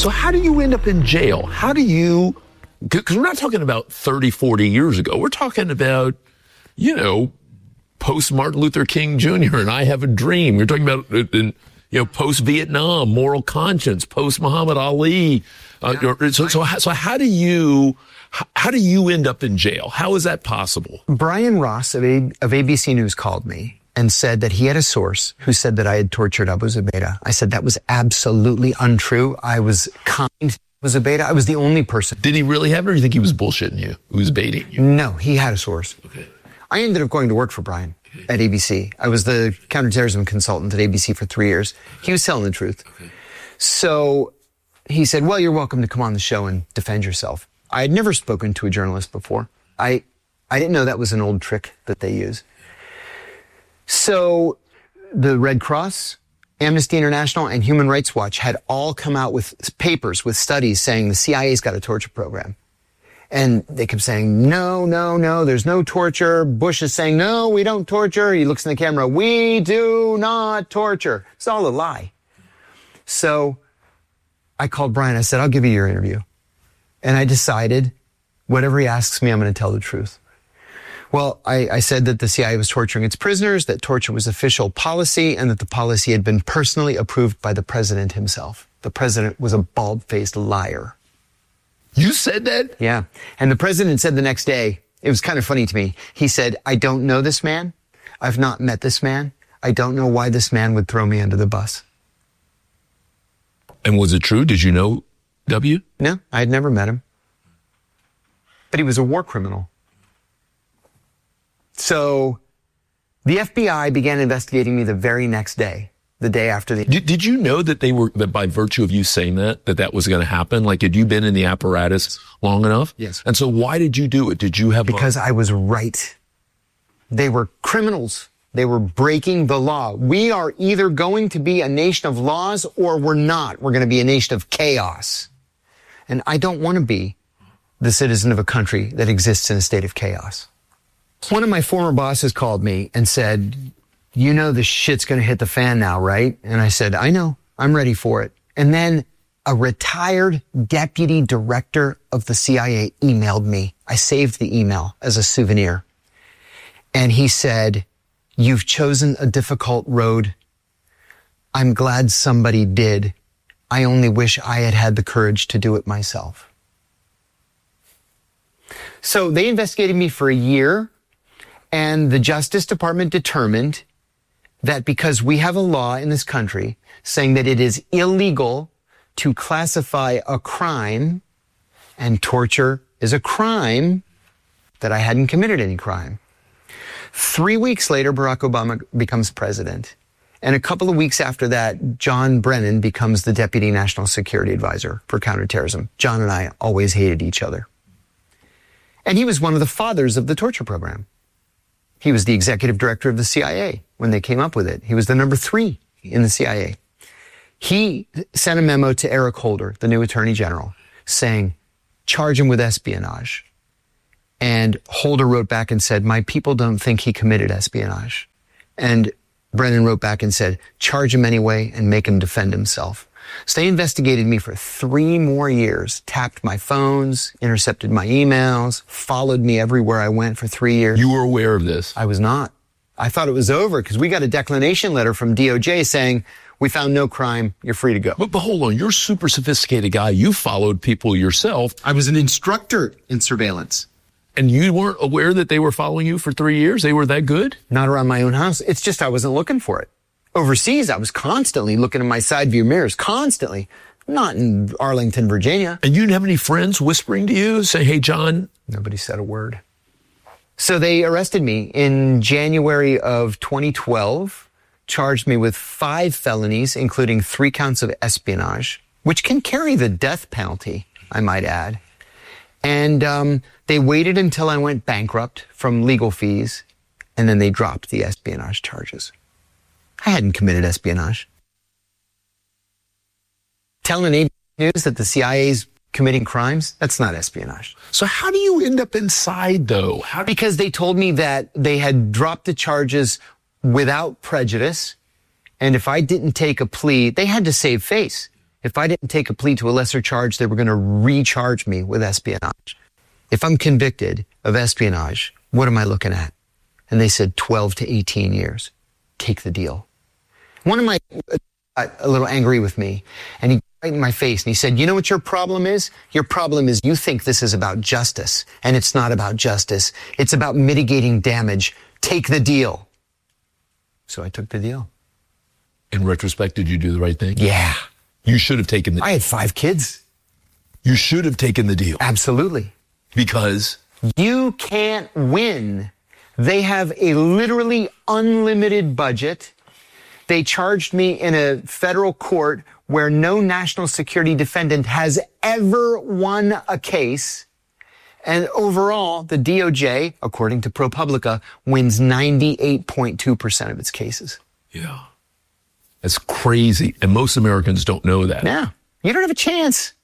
So how do you end up in jail? How do you, because we're not talking about 30, 40 years ago. We're talking about, post Martin Luther King Jr. and I Have a Dream. You're talking about, post Vietnam, Moral Conscience, post Muhammad Ali. So how do you end up in jail? How is that possible? Brian Ross of ABC News called me and said that he had a source who said that I had tortured Abu Zubaydah. I said that was absolutely untrue. I was kind to Abu Zubaydah. I was the only person. Did he really have it, or do you think he was bullshitting you? He was baiting you? No, he had a source. Okay. I ended up going to work for Brian at ABC. I was the counterterrorism consultant at ABC for 3 years. He was telling the truth. Okay. So he said, well, you're welcome to come on the show and defend yourself. I had never spoken to a journalist before. I didn't know that was an old trick that they use. So the Red Cross, Amnesty International, and Human Rights Watch had all come out with papers, with studies saying the CIA's got a torture program. And they kept saying, no, there's no torture. Bush is saying, no, we don't torture. He looks in the camera, we do not torture. It's all a lie. So I called Brian. I said, I'll give you your interview. And I decided, whatever he asks me, I'm going to tell the truth. Well, I said that the CIA was torturing its prisoners, that torture was official policy, and that the policy had been personally approved by the president himself. The president was a bald-faced liar. You said that? Yeah. And the president said the next day, it was kind of funny to me. He said, I don't know this man. I've not met this man. I don't know why this man would throw me under the bus. And was it true? Did you know W? No, I had never met him. But he was a war criminal. So the FBI began investigating me the very next day, the day after the... Did you know that that by virtue of you saying that was going to happen? Like, had you been in the apparatus long enough? Yes. And so why did you do it? Did you have... Because I was right. They were criminals. They were breaking the law. We are either going to be a nation of laws or we're not. We're going to be a nation of chaos. And I don't want to be the citizen of a country that exists in a state of chaos. One of my former bosses called me and said, you know the shit's going to hit the fan now, right? And I said, I know. I'm ready for it. And then a retired deputy director of the CIA emailed me. I saved the email as a souvenir. And he said, you've chosen a difficult road. I'm glad somebody did. I only wish I had had the courage to do it myself. So they investigated me for a year, and the Justice Department determined that because we have a law in this country saying that it is illegal to classify a crime, and torture is a crime, that I hadn't committed any crime. 3 weeks later, Barack Obama becomes president. And a couple of weeks after that, John Brennan becomes the Deputy National Security Advisor for Counterterrorism. John and I always hated each other. And he was one of the fathers of the torture program. He was the executive director of the CIA when they came up with it. He was the number 3 in the CIA. He sent a memo to Eric Holder, the new attorney general, saying, charge him with espionage. And Holder wrote back and said, my people don't think he committed espionage. And Brennan wrote back and said, charge him anyway and make him defend himself. So they investigated me for 3 more years, tapped my phones, intercepted my emails, followed me everywhere I went for 3 years. You were aware of this? I was not. I thought it was over because we got a declination letter from DOJ saying, we found no crime, you're free to go. But hold on, you're a super sophisticated guy. You followed people yourself. I was an instructor in surveillance. And you weren't aware that they were following you for 3 years? They were that good? Not around my own house. It's just I wasn't looking for it. Overseas, I was constantly looking in my side view mirrors, constantly. Not in Arlington, Virginia. And you didn't have any friends whispering to you, saying, hey, John? Nobody said a word. So they arrested me in January of 2012, charged me with 5 felonies, including 3 counts of espionage, which can carry the death penalty, I might add. And they waited until I went bankrupt from legal fees, and then they dropped the espionage charges. I hadn't committed espionage. Telling ABC News that the CIA's committing crimes, that's not espionage. So how do you end up inside, though? Because they told me that they had dropped the charges without prejudice, and if I didn't take a plea, they had to save face. if I didn't take a plea to a lesser charge, they were going to recharge me with espionage. If I'm convicted of espionage, what am I looking at? And they said 12 to 18 years. Take the deal. One of my a little angry with me, and he got right in my face and he said, you know what your problem is? Your problem is you think this is about justice, and it's not about justice. It's about mitigating damage. Take the deal. So I took the deal. In retrospect, did you do the right thing? Yeah. You should have taken the I had 5 kids. You should have taken the deal. Absolutely. Because You can't win. They have a literally unlimited budget. They charged me in a federal court where no national security defendant has ever won a case. And overall, the DOJ, according to ProPublica, wins 98.2% of its cases. yeah. That's crazy. And most Americans don't know that. Now, you don't have a chance.